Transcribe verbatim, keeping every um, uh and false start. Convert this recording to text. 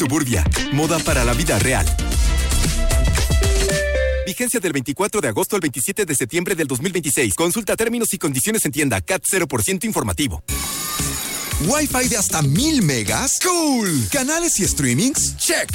Suburbia, moda para la vida real. Vigencia del veinticuatro de agosto al veintisiete de septiembre del dos mil veintiséis. Consulta términos y condiciones en tienda. C A T cero por ciento informativo. ¿Wi-Fi de hasta mil megas? ¡Cool! ¿Canales y streamings? ¡Check!